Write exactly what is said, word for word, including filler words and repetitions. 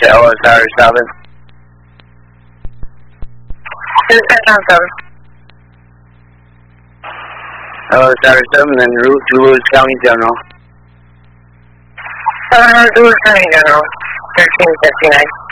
to L S R seven. seven. L S R seven, then route to Lewis County General. seven hundred Lewis County General, thirteen fifty-nine.